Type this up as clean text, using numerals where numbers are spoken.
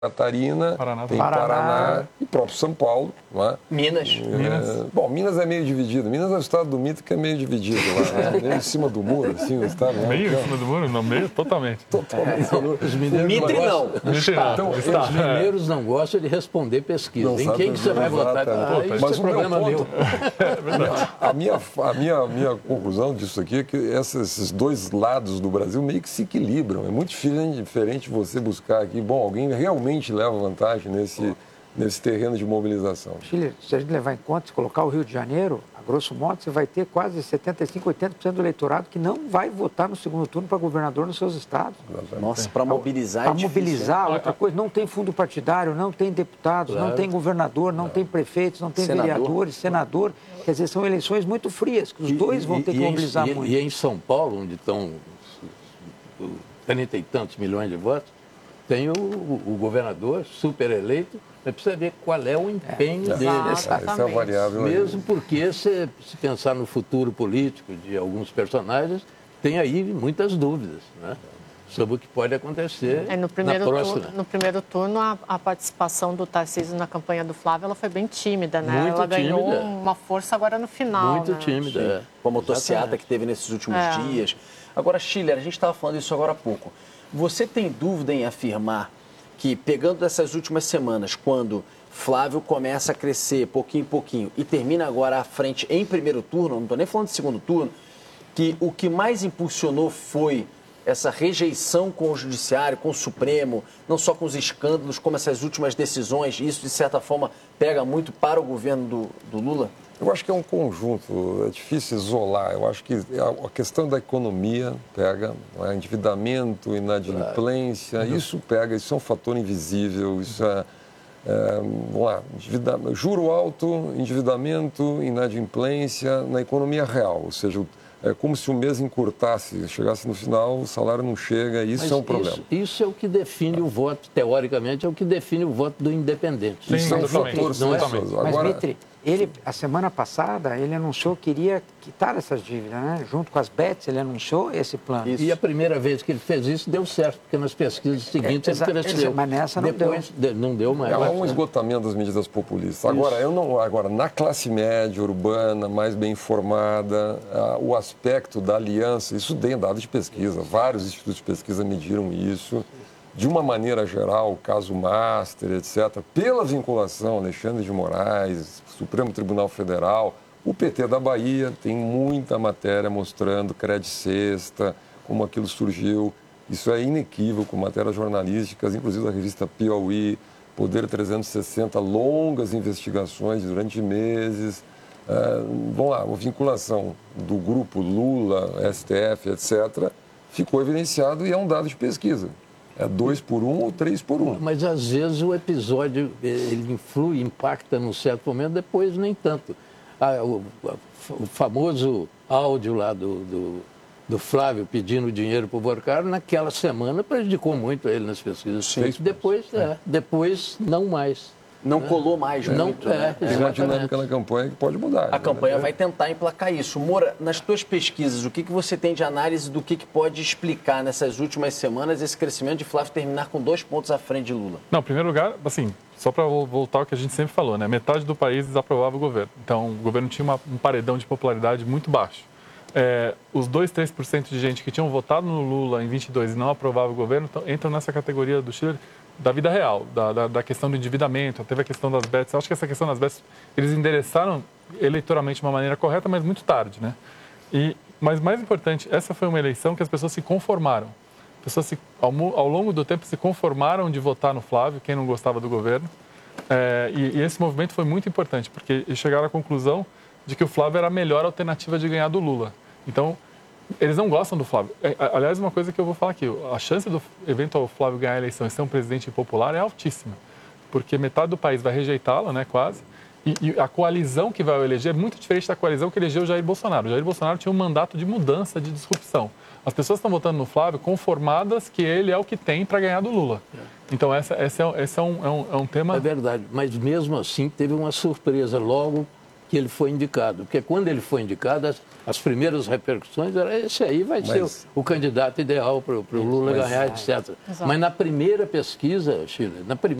Catarina, tem Paraná e próprio São Paulo. Não é? Minas. Bom, Minas é meio dividido. Minas é o estado do mito que é meio dividido. Lá, meio em cima do muro, assim, o estado. Meio em cima do muro? Não, meio totalmente. Os mineiros Mitre não. Então, os mineiros não gostam de responder pesquisa. Não em quem que você vai votar? Mas o problema meu. A minha conclusão disso aqui é que esses dois lados do Brasil meio que se equilibram. É muito diferente você buscar aqui, bom, alguém realmente leva vantagem nesse terreno de mobilização. Chile, se a gente levar em conta, se colocar o Rio de Janeiro, a grosso modo, você vai ter quase 75%, 80% do eleitorado que não vai votar no segundo turno para governador nos seus estados. Nossa, para mobilizar Para mobilizar, outra coisa, não tem fundo partidário, não tem deputados, não tem governador, não tem prefeitos, não tem vereadores, senador. Quer dizer, são eleições muito frias, que os dois vão ter que mobilizar muito. E em São Paulo, onde estão 30 e tantos milhões de votos, tem o governador super eleito, mas precisa ver qual é o empenho dele. Essa é a variável. Mesmo porque, se pensar no futuro político de alguns personagens, tem aí muitas dúvidas, né, sobre o que pode acontecer no primeiro na próxima. No primeiro turno, a participação do Tarcísio na campanha do Flávio ela foi bem tímida, né? Muito ela tímida. ganhou uma força agora no final. Muito né? tímida. Com a motociata que teve nesses últimos dias. Agora, Schiller, a gente estava falando isso agora há pouco. Você tem dúvida em afirmar que, pegando dessas últimas semanas, quando Flávio começa a crescer pouquinho em pouquinho e termina agora à frente em primeiro turno, não estou nem falando de segundo turno, que o que mais impulsionou foi essa rejeição com o Judiciário, com o Supremo, não só com os escândalos, como essas últimas decisões, isso, de certa forma, pega muito para o governo do Lula? Eu acho que é um conjunto, é difícil isolar. Eu acho que a questão da economia pega, né? Endividamento, inadimplência, isso pega, isso é um fator invisível, isso vamos lá, juro alto, endividamento, inadimplência na economia real, ou seja, é como se o mês encurtasse, chegasse no final, o salário não chega, isso é um problema. Isso é o que define o voto, teoricamente, é o que define o voto do independente. Sim, isso é um fator silencioso. Mas, Mitre, a semana passada, ele anunciou que iria quitar essas dívidas, né? Junto com as bets, ele anunciou esse plano. Isso. E a primeira vez que ele fez isso, deu certo, porque nas pesquisas seguintes ele cresceu. Mas nessa não depois, não deu mais. Há um esgotamento das medidas populistas. Agora, na classe média, urbana, mais bem informada, o aspecto da aliança, isso tem dado de pesquisa, vários institutos de pesquisa mediram isso. De uma maneira geral, o caso Master, etc., pela vinculação, Alexandre de Moraes, Supremo Tribunal Federal, o PT da Bahia tem muita matéria mostrando crédito sexta, como aquilo surgiu. Isso é inequívoco, matérias jornalísticas, inclusive da revista Piauí, Poder 360, longas investigações durante meses. Vamos lá, a vinculação do grupo Lula, STF, etc., ficou evidenciado e é um dado de pesquisa. É 2-1 ou 3-1. Mas, às vezes, o episódio ele influi, impacta num certo momento, depois nem tanto. O famoso áudio lá do Flávio pedindo dinheiro para o Borcaro, naquela semana, prejudicou muito ele nas pesquisas. Sim. Depois, não mais. Não colou mais muito, né? Tem uma dinâmica na campanha que pode mudar. A campanha vai tentar emplacar isso. Moura, nas tuas pesquisas, o que você tem de análise do que pode explicar nessas últimas semanas esse crescimento de Flávio terminar com 2 pontos à frente de Lula? Não, em primeiro lugar, assim, só para voltar ao que a gente sempre falou, né? Metade do país desaprovava o governo. Então, o governo tinha um paredão de popularidade muito baixo. Os 2-3% de gente que tinham votado no Lula em 22 e não aprovava o governo entram nessa categoria do Chile da vida real, da questão do endividamento, teve a questão das bets. Eu acho que essa questão das bets, eles endereçaram eleitoralmente de uma maneira correta, mas muito tarde, né? Mas mais importante, essa foi uma eleição que as pessoas se conformaram. As pessoas, ao longo do tempo, se conformaram de votar no Flávio, quem não gostava do governo. E esse movimento foi muito importante, porque eles chegaram à conclusão de que o Flávio era a melhor alternativa de ganhar do Lula. Então, eles não gostam do Flávio. Aliás, uma coisa que eu vou falar aqui, a chance do eventual Flávio ganhar a eleição e ser um presidente impopular é altíssima, porque metade do país vai rejeitá-lo, né, quase, e a coalizão que vai eleger é muito diferente da coalizão que elegeu o Jair Bolsonaro. O Jair Bolsonaro tinha um mandato de mudança, de disrupção. As pessoas estão votando no Flávio conformadas que ele é o que tem para ganhar do Lula. Então, esse é um tema... É verdade, mas mesmo assim teve uma surpresa logo que ele foi indicado. Porque quando ele foi indicado, as primeiras repercussões eram esse aí vai ser o candidato ideal para o Lula ganhar, etc. Exato. Mas na primeira pesquisa, Sheila,